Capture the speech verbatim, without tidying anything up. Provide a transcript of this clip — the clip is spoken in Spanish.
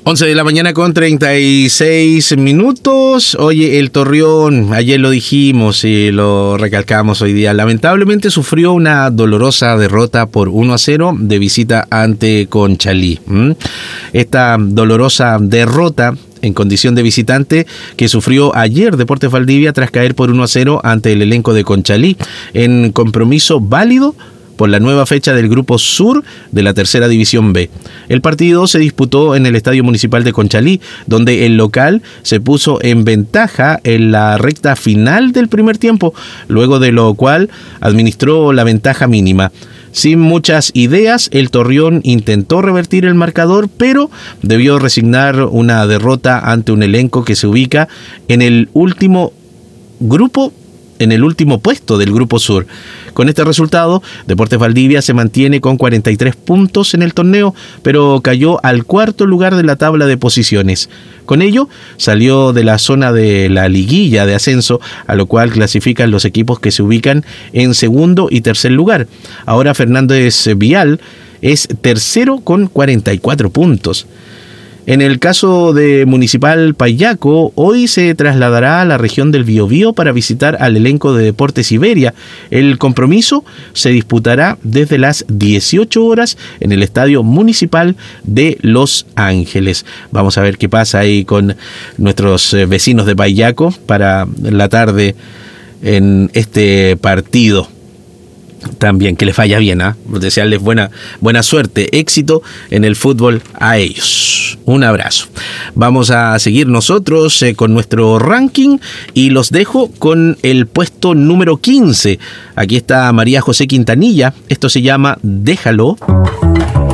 once de la mañana con treinta y seis minutos. Oye, el Torreón, ayer lo dijimos y lo recalcamos hoy día, lamentablemente sufrió una dolorosa derrota por uno a cero de visita ante Conchalí. ¿Mm? Esta dolorosa derrota en condición de visitante que sufrió ayer Deportes Valdivia tras caer por uno a cero ante el elenco de Conchalí en compromiso válido por la nueva fecha del Grupo Sur de la Tercera División B. El partido se disputó en el Estadio Municipal de Conchalí, donde el local se puso en ventaja en la recta final del primer tiempo, luego de lo cual administró la ventaja mínima. Sin muchas ideas, el Torreón intentó revertir el marcador, pero debió resignar una derrota ante un elenco que se ubica en el último grupo en el último puesto del Grupo Sur. Con este resultado, Deportes Valdivia se mantiene con cuarenta y tres puntos en el torneo, pero cayó al cuarto lugar de la tabla de posiciones. Con ello, salió de la zona de la liguilla de ascenso, a lo cual clasifican los equipos que se ubican en segundo y tercer lugar. Ahora Fernández Vial es tercero con cuarenta y cuatro puntos. En el caso de Municipal Payaco, hoy se trasladará a la región del Biobío para visitar al elenco de Deportes Iberia. El compromiso se disputará desde las dieciocho horas en el Estadio Municipal de Los Ángeles. Vamos a ver qué pasa ahí con nuestros vecinos de Payaco para la tarde en este partido. También que les vaya bien, ¿eh? Desearles buena, buena suerte, éxito en el fútbol a ellos. Un abrazo. Vamos a seguir nosotros eh, con nuestro ranking y los dejo con el puesto número quince. Aquí está María José Quintanilla. Esto se llama Déjalo.